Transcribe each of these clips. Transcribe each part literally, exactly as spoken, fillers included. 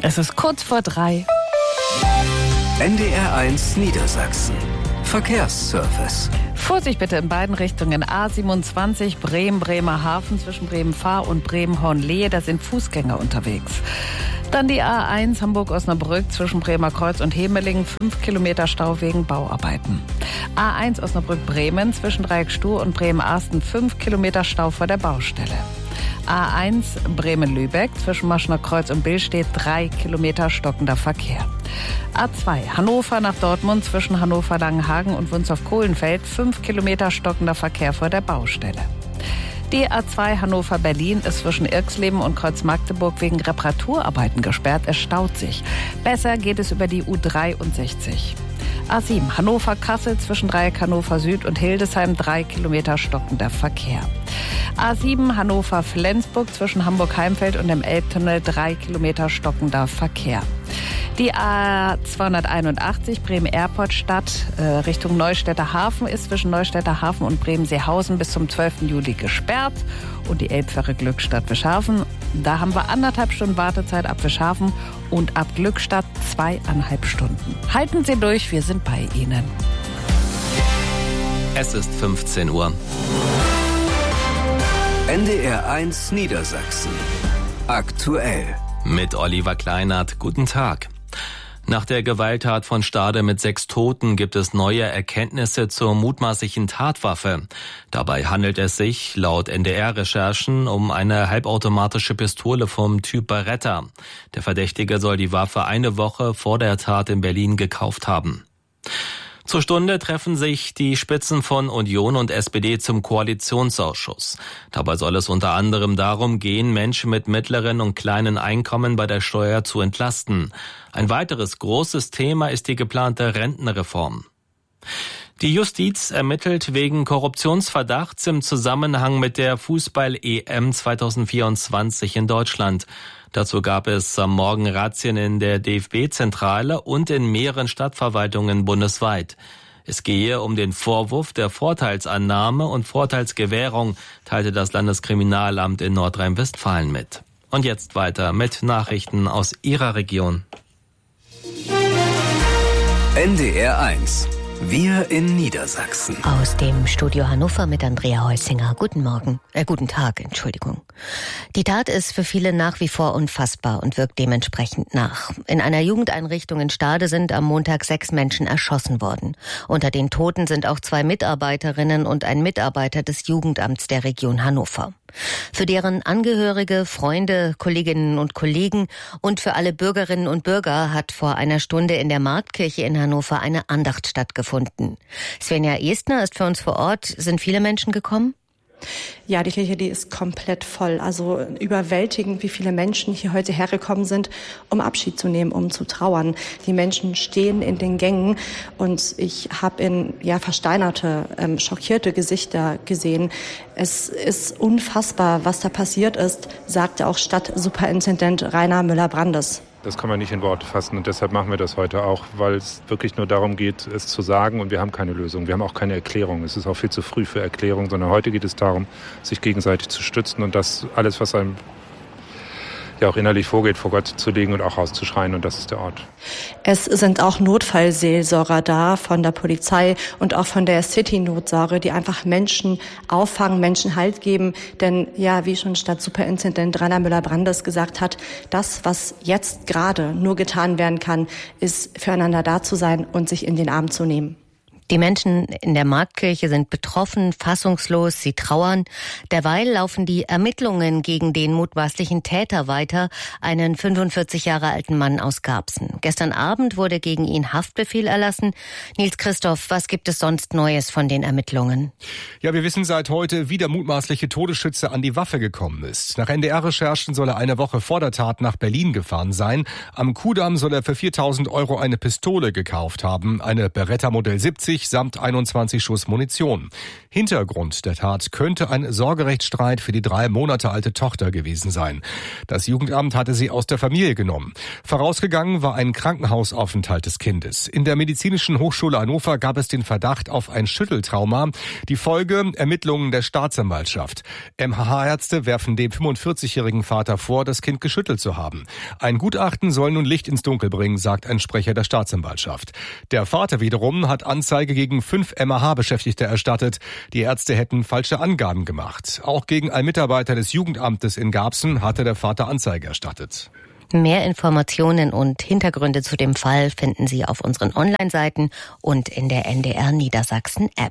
Es ist kurz vor drei. N D R eins Niedersachsen. Verkehrsservice. Vorsicht bitte in beiden Richtungen. A siebenundzwanzig Bremen-Bremerhaven zwischen Bremen-Fahr und Bremen-Hornlehe. Da sind Fußgänger unterwegs. Dann die A eins Hamburg-Osnabrück zwischen Bremer Kreuz und Hemeling. Fünf Kilometer Stau wegen Bauarbeiten. A eins Osnabrück-Bremen zwischen Dreieck-Stuhr und Bremen-Arsten. Fünf Kilometer Stau vor der Baustelle. A eins Bremen-Lübeck zwischen Maschner Kreuz und Billstedt. Drei Kilometer stockender Verkehr. A zwei Hannover nach Dortmund zwischen Hannover-Langenhagen und Wunstorf-Kohlenfeld. Fünf Kilometer stockender Verkehr vor der Baustelle. Die A zwei Hannover-Berlin ist zwischen Irxleben und Kreuz-Magdeburg wegen Reparaturarbeiten gesperrt. Es staut sich. Besser geht es über die U dreiundsechzig. A sieben Hannover-Kassel zwischen Dreieck Hannover Süd und Hildesheim. Drei Kilometer stockender Verkehr. A sieben Hannover-Flensburg zwischen Hamburg-Heimfeld und dem Elbtunnel. Drei Kilometer stockender Verkehr. Die A zweihunderteinundachtzig Bremen-Erport-Stadt äh, Richtung Neustädter Hafen ist zwischen Neustädter Hafen und Bremen-Seehausen bis zum zwölften Juli gesperrt. Und die Elbfähre Glückstadt-Wischhafen, da haben wir anderthalb Stunden Wartezeit ab Wischhafen und ab Glückstadt zweieinhalb Stunden. Halten Sie durch, wir sind bei Ihnen. Es ist fünfzehn Uhr. N D R eins Niedersachsen. Aktuell. Mit Oliver Kleinert. Guten Tag. Nach der Gewalttat von Stade mit sechs Toten gibt es neue Erkenntnisse zur mutmaßlichen Tatwaffe. Dabei handelt es sich, laut N D R-Recherchen, um eine halbautomatische Pistole vom Typ Beretta. Der Verdächtige soll die Waffe eine Woche vor der Tat in Berlin gekauft haben. Zur Stunde treffen sich die Spitzen von Union und S P D zum Koalitionsausschuss. Dabei soll es unter anderem darum gehen, Menschen mit mittleren und kleinen Einkommen bei der Steuer zu entlasten. Ein weiteres großes Thema ist die geplante Rentenreform. Die Justiz ermittelt wegen Korruptionsverdachts im Zusammenhang mit der Fußball-E M zweitausendvierundzwanzig in Deutschland. Dazu gab es am Morgen Razzien in der D F B-Zentrale und in mehreren Stadtverwaltungen bundesweit. Es gehe um den Vorwurf der Vorteilsannahme und Vorteilsgewährung, teilte das Landeskriminalamt in Nordrhein-Westfalen mit. Und jetzt weiter mit Nachrichten aus Ihrer Region. N D R eins. Wir in Niedersachsen. Aus dem Studio Hannover mit Andrea Heusinger. Guten Morgen, äh, guten Tag, Entschuldigung. Die Tat ist für viele nach wie vor unfassbar und wirkt dementsprechend nach. In einer Jugendeinrichtung in Stade sind am Montag sechs Menschen erschossen worden. Unter den Toten sind auch zwei Mitarbeiterinnen und ein Mitarbeiter des Jugendamts der Region Hannover. Für deren Angehörige, Freunde, Kolleginnen und Kollegen und für alle Bürgerinnen und Bürger hat vor einer Stunde in der Marktkirche in Hannover eine Andacht stattgefunden. Svenja Estner ist für uns vor Ort. Sind viele Menschen gekommen? Ja, die Kirche, die ist komplett voll. Also überwältigend, wie viele Menschen hier heute hergekommen sind, um Abschied zu nehmen, um zu trauern. Die Menschen stehen in den Gängen und ich habe in ja versteinerte, ähm, schockierte Gesichter gesehen. Es ist unfassbar, was da passiert ist, sagte auch Stadtsuperintendent Rainer Müller-Brandes. Das kann man nicht in Worte fassen und deshalb machen wir das heute auch, weil es wirklich nur darum geht, es zu sagen und wir haben keine Lösung, wir haben auch keine Erklärung. Es ist auch viel zu früh für Erklärung, sondern heute geht es darum, sich gegenseitig zu stützen und das alles, was einem ja auch innerlich vorgeht, vor Gott zu legen und auch rauszuschreien und das ist der Ort. Es sind auch Notfallseelsorger da von der Polizei und auch von der City-Notsorge, die einfach Menschen auffangen, Menschen Halt geben. Denn ja, wie schon Stadtsuperintendent Rainer Müller-Brandes gesagt hat, das, was jetzt gerade nur getan werden kann, ist füreinander da zu sein und sich in den Arm zu nehmen. Die Menschen in der Marktkirche sind betroffen, fassungslos, sie trauern. Derweil laufen die Ermittlungen gegen den mutmaßlichen Täter weiter, einen fünfundvierzig Jahre alten Mann aus Garbsen. Gestern Abend wurde gegen ihn Haftbefehl erlassen. Nils Christoph, was gibt es sonst Neues von den Ermittlungen? Ja, wir wissen seit heute, wie der mutmaßliche Todesschütze an die Waffe gekommen ist. Nach N D R-Recherchen soll er eine Woche vor der Tat nach Berlin gefahren sein. Am Kudamm soll er für viertausend Euro eine Pistole gekauft haben, eine Beretta Modell siebzig. vierzig samt einundzwanzig Schuss Munition. Hintergrund der Tat könnte ein Sorgerechtsstreit für die drei Monate alte Tochter gewesen sein. Das Jugendamt hatte sie aus der Familie genommen. Vorausgegangen war ein Krankenhausaufenthalt des Kindes. In der Medizinischen Hochschule Hannover gab es den Verdacht auf ein Schütteltrauma. Die Folge: Ermittlungen der Staatsanwaltschaft. M H H-Ärzte werfen dem fünfundvierzigjährigen Vater vor, das Kind geschüttelt zu haben. Ein Gutachten soll nun Licht ins Dunkel bringen, sagt ein Sprecher der Staatsanwaltschaft. Der Vater wiederum hat Anzeige gegen fünf M H H-Beschäftigte erstattet. Die Ärzte hätten falsche Angaben gemacht. Auch gegen einen Mitarbeiter des Jugendamtes in Garbsen hatte der Vater Anzeige erstattet. Mehr Informationen und Hintergründe zu dem Fall finden Sie auf unseren Online-Seiten und in der N D R Niedersachsen-App.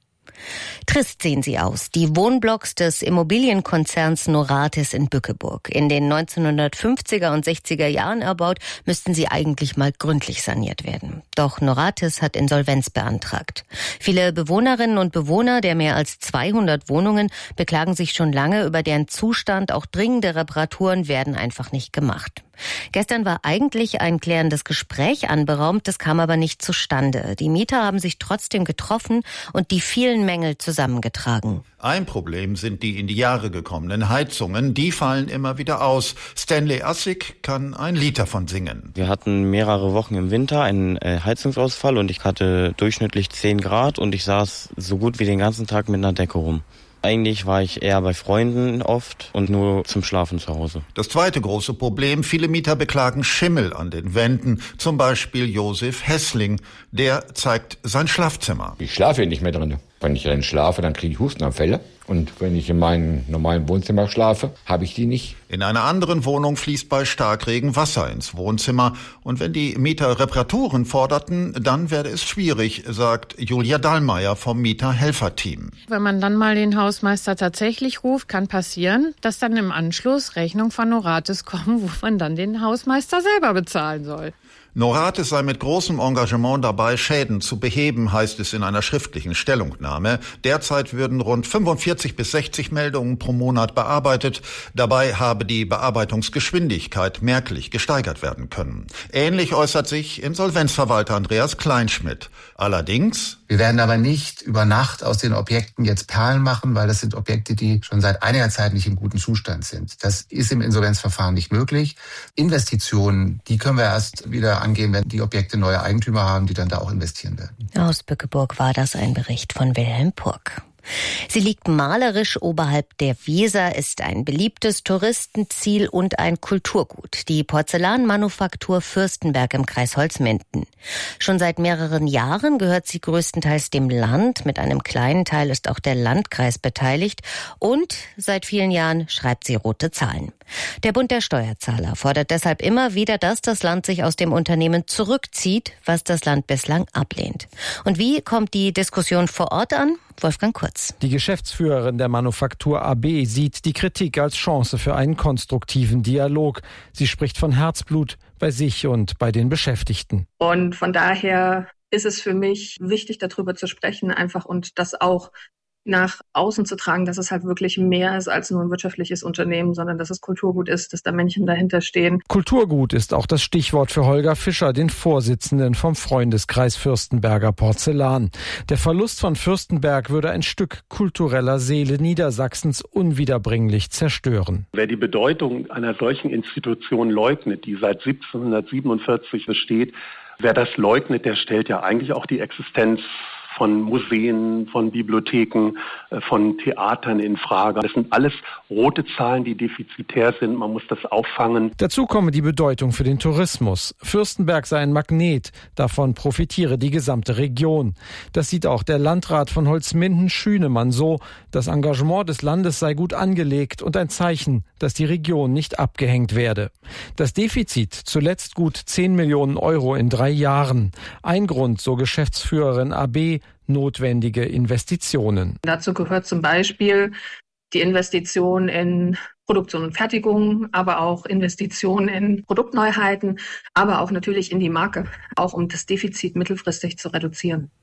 Trist sehen sie aus, die Wohnblocks des Immobilienkonzerns Noratis in Bückeburg. In den neunzehnhundertfünfziger und sechziger Jahren erbaut, müssten sie eigentlich mal gründlich saniert werden. Doch Noratis hat Insolvenz beantragt. Viele Bewohnerinnen und Bewohner der mehr als zweihundert Wohnungen beklagen sich schon lange über deren Zustand. Auch dringende Reparaturen werden einfach nicht gemacht. Gestern war eigentlich ein klärendes Gespräch anberaumt, das kam aber nicht zustande. Die Mieter haben sich trotzdem getroffen und die vielen Mängel zusammengetragen. Ein Problem sind die in die Jahre gekommenen Heizungen. Die fallen immer wieder aus. Stanley Assig kann ein Lied davon singen. Wir hatten mehrere Wochen im Winter einen Heizungsausfall und ich hatte durchschnittlich zehn Grad und ich saß so gut wie den ganzen Tag mit einer Decke rum. Eigentlich war ich eher bei Freunden oft und nur zum Schlafen zu Hause. Das zweite große Problem: Viele Mieter beklagen Schimmel an den Wänden. Zum Beispiel Josef Hessling. Der zeigt sein Schlafzimmer. Ich schlafe nicht mehr drin. Wenn ich dann schlafe, dann kriege ich Hustenanfälle. Und wenn ich in meinem normalen Wohnzimmer schlafe, habe ich die nicht. In einer anderen Wohnung fließt bei Starkregen Wasser ins Wohnzimmer. Und wenn die Mieter Reparaturen forderten, dann werde es schwierig, sagt Julia Dallmayr vom Mieterhelferteam. Wenn man dann mal den Hausmeister tatsächlich ruft, kann passieren, dass dann im Anschluss Rechnungen von Noratis kommen, wo man dann den Hausmeister selber bezahlen soll. Noratis sei mit großem Engagement dabei, Schäden zu beheben, heißt es in einer schriftlichen Stellungnahme. Derzeit würden rund fünfundvierzig bis sechzig Meldungen pro Monat bearbeitet. Dabei habe die Bearbeitungsgeschwindigkeit merklich gesteigert werden können. Ähnlich äußert sich Insolvenzverwalter Andreas Kleinschmidt. Allerdings: Wir werden aber nicht über Nacht aus den Objekten jetzt Perlen machen, weil das sind Objekte, die schon seit einiger Zeit nicht im guten Zustand sind. Das ist im Insolvenzverfahren nicht möglich. Investitionen, die können wir erst wieder angehen, wenn die Objekte neue Eigentümer haben, die dann da auch investieren werden. Aus Bückeburg war das ein Bericht von Wilhelm Purk. Sie liegt malerisch oberhalb der Weser, ist ein beliebtes Touristenziel und ein Kulturgut. Die Porzellanmanufaktur Fürstenberg im Kreis Holzminden. Schon seit mehreren Jahren gehört sie größtenteils dem Land. Mit einem kleinen Teil ist auch der Landkreis beteiligt. Und seit vielen Jahren schreibt sie rote Zahlen. Der Bund der Steuerzahler fordert deshalb immer wieder, dass das Land sich aus dem Unternehmen zurückzieht, was das Land bislang ablehnt. Und wie kommt die Diskussion vor Ort an? Wolfgang Kurz. Die Geschäftsführerin der Manufaktur A B sieht die Kritik als Chance für einen konstruktiven Dialog. Sie spricht von Herzblut bei sich und bei den Beschäftigten. Und von daher ist es für mich wichtig, darüber zu sprechen, einfach und das auch nach außen zu tragen, dass es halt wirklich mehr ist als nur ein wirtschaftliches Unternehmen, sondern dass es Kulturgut ist, dass da Menschen dahinter stehen. Kulturgut ist auch das Stichwort für Holger Fischer, den Vorsitzenden vom Freundeskreis Fürstenberger Porzellan. Der Verlust von Fürstenberg würde ein Stück kultureller Seele Niedersachsens unwiederbringlich zerstören. Wer die Bedeutung einer solchen Institution leugnet, die seit siebzehnhundertsiebenundvierzig besteht, wer das leugnet, der stellt ja eigentlich auch die Existenz von Museen, von Bibliotheken, von Theatern in Frage. Das sind alles rote Zahlen, die defizitär sind. Man muss das auffangen. Dazu komme die Bedeutung für den Tourismus. Fürstenberg sei ein Magnet. Davon profitiere die gesamte Region. Das sieht auch der Landrat von Holzminden, Schünemann, so. Das Engagement des Landes sei gut angelegt und ein Zeichen, dass die Region nicht abgehängt werde. Das Defizit zuletzt gut zehn Millionen Euro in drei Jahren. Ein Grund, so Geschäftsführerin A B, notwendige Investitionen. Dazu gehört zum Beispiel die Investition in Produktion und Fertigung, aber auch Investitionen in Produktneuheiten, aber auch natürlich in die Marke, auch um das Defizit mittelfristig zu reduzieren.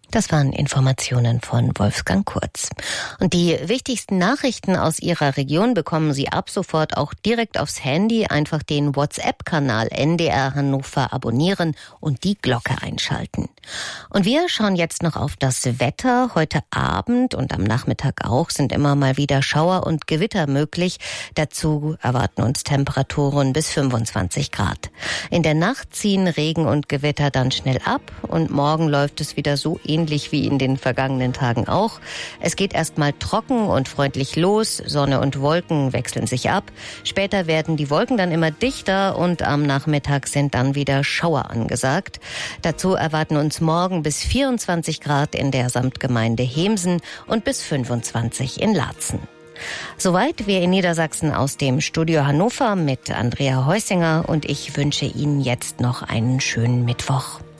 Das waren Informationen von Wolfgang Kurz. Und die wichtigsten Nachrichten aus Ihrer Region bekommen Sie ab sofort auch direkt aufs Handy. Einfach den WhatsApp-Kanal N D R Hannover abonnieren und die Glocke einschalten. Und wir schauen jetzt noch auf das Wetter. Heute Abend und am Nachmittag auch sind immer mal wieder Schauer und Gewitter möglich. Dazu erwarten uns Temperaturen bis fünfundzwanzig Grad. In der Nacht ziehen Regen und Gewitter dann schnell ab und morgen läuft es wieder so ähnlich wie in den vergangenen Tagen auch. Es geht erstmal trocken und freundlich los. Sonne und Wolken wechseln sich ab. Später werden die Wolken dann immer dichter und am Nachmittag sind dann wieder Schauer angesagt. Dazu erwarten uns morgen bis vierundzwanzig Grad in der Samtgemeinde Hemsen und bis fünfundzwanzig in Laatzen. Soweit wir in Niedersachsen aus dem Studio Hannover mit Andrea Heusinger und ich wünsche Ihnen jetzt noch einen schönen Mittwoch.